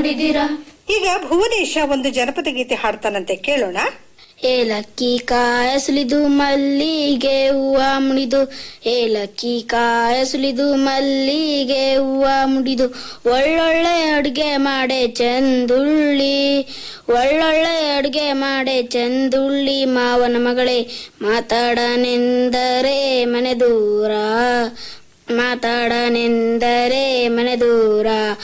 ಮಾಡಿದಿರಾ. ಈಗ ಭುವನೇಶ ಒಂದು ಜನಪದ ಗೀತೆ ಹಾಡ್ತಾನಂತೆ, ಕೇಳೋಣ. ಏಲಕ್ಕಿ ಕಾಯ ಸುಲಿದು ಮಲ್ಲಿಗೆ ಹೂವ ಮುಡಿದು, ಏಲಕ್ಕಿ ಕಾಯ ಸುಲಿದು ಮಲ್ಲಿಗೆ ಹೂವ ಮುಡಿದು, ಒಳ್ಳೊಳ್ಳೆ ಅಡುಗೆ ಮಾಡೆ ಚಂದುಳ್ಳಿ, ಒಳ್ಳೊಳ್ಳೆ ಅಡುಗೆ ಮಾಡೆ ಚಂದುಳ್ಳಿ, ಮಾವನ ಮಗಳೇ ಮಾತಾಡನೆಂದರೆ ಮನೆ ದೂರ, ಮಾತಾಡನೆಂದರೆ ಮನೆ ದೂರ.